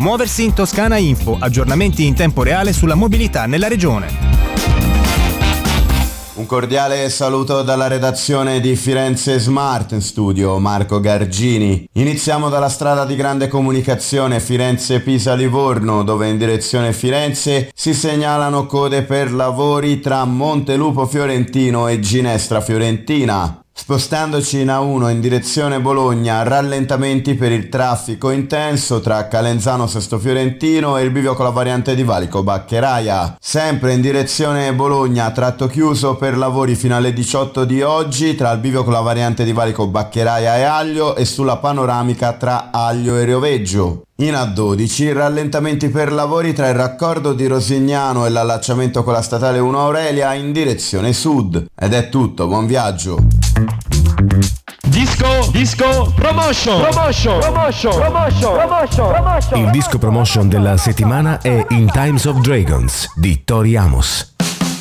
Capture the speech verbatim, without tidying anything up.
Muoversi in Toscana Info, aggiornamenti in tempo reale sulla mobilità nella regione. Un cordiale saluto dalla redazione di Firenze Smart in studio, Marco Gargini. Iniziamo dalla strada di grande comunicazione Firenze-Pisa-Livorno, dove in direzione Firenze si segnalano code per lavori tra Montelupo Fiorentino e Ginestra Fiorentina. Spostandoci in A uno in direzione Bologna, rallentamenti per il traffico intenso tra Calenzano Sesto Fiorentino e il bivio con la variante di Valico Baccheraia. Sempre in direzione Bologna, tratto chiuso per lavori fino alle diciotto di oggi tra il bivio con la variante di Valico Baccheraia e Aglio e sulla panoramica tra Aglio e Rioveggio. In A dodici, rallentamenti per lavori tra il raccordo di Rosignano e l'allacciamento con la statale uno Aurelia in direzione sud. Ed è tutto, buon viaggio! Disco, disco, promotion, promotion, promotion, promotion, promotion, promotion. Il disco promotion della settimana è In Times of Dragons di Tori Amos.